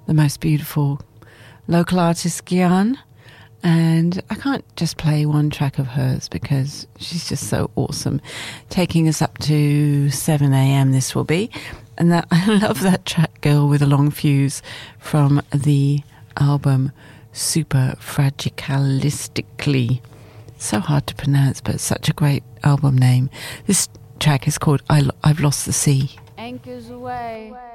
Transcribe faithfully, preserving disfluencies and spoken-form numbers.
the most beautiful local artist, Gyan. And I can't just play one track of hers because she's just so awesome. Taking us up to seven a.m. this will be. And that I love that track, Girl with a Long Fuse, from the album Super Fragicalistically. So hard to pronounce, but such a great album name. This track is called I, I've Lost the Sea. Anchors away.